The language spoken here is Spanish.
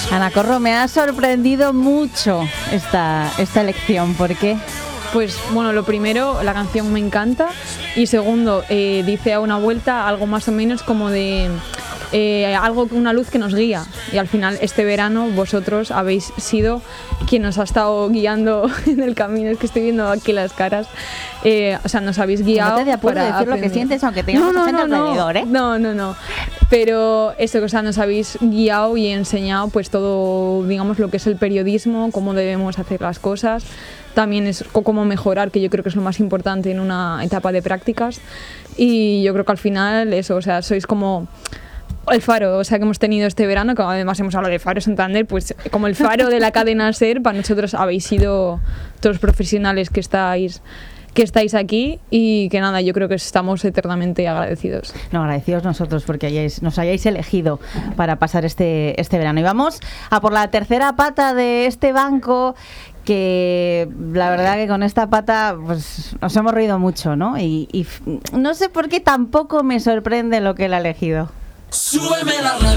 Ana Corro, me ha sorprendido mucho esta elección. ¿Por qué? Pues bueno, lo primero, la canción me encanta, y segundo, dice a una vuelta algo más o menos como de una luz que nos guía, y al final este verano vosotros habéis sido quien nos ha estado guiando en el camino. Es que estoy viendo aquí las caras, o sea, nos habéis guiado. No te de apuro para decir lo que sientes, aunque tengamos gente alrededor, ¿eh? No, pero eso, o sea, nos habéis guiado y enseñado pues todo, digamos, lo que es el periodismo, cómo debemos hacer las cosas. También es cómo mejorar, que yo creo que es lo más importante en una etapa de prácticas, y yo creo que al final eso, o sea, sois como el faro, o sea, que hemos tenido este verano, que además hemos hablado de Faro Santander, pues como el faro de la cadena SER. Para nosotros habéis sido todos los profesionales que estáis aquí, y que nada, yo creo que estamos eternamente agradecidos. No, agradecidos nosotros porque nos hayáis elegido para pasar este verano. Y vamos a por la tercera pata de este banco, que la verdad que con esta pata pues nos hemos reído mucho, ¿no? Y no sé por qué tampoco me sorprende lo que él ha elegido. Súbeme la radio.